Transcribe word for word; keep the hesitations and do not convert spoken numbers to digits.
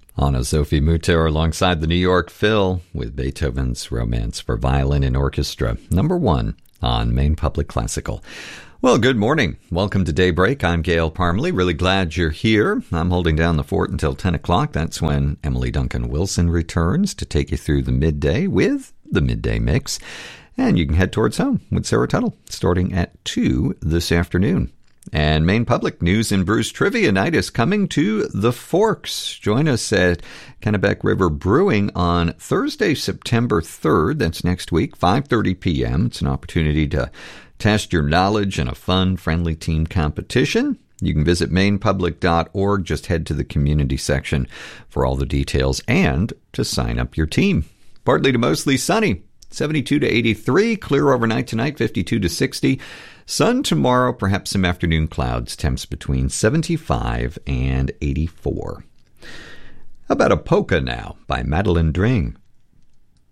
Anna Sophie Mutter alongside the New York Phil with Beethoven's Romance for Violin and Orchestra, number one on Maine Public Classical. Well, good morning. Welcome to Daybreak. I'm Gail Parmalee. Really glad you're here. I'm holding down the fort until ten o'clock. That's when Emily Duncan Wilson returns to take you through the midday with the Midday Mix. And you can head towards home with Sarah Tuttle starting at two this afternoon. And Maine Public News and Brews Trivia Night is coming to the Forks. Join us at Kennebec River Brewing on Thursday, September third. That's next week, five thirty p.m. It's an opportunity to test your knowledge in a fun, friendly team competition. You can visit maine public dot org. Just head to the community section for all the details and to sign up your team. Partly to mostly sunny, seventy-two to eighty-three. Clear overnight tonight, fifty-two to sixty. Sun tomorrow, perhaps some afternoon clouds, temps between seventy-five and eighty-four. How about a polka now by Madeline Dring?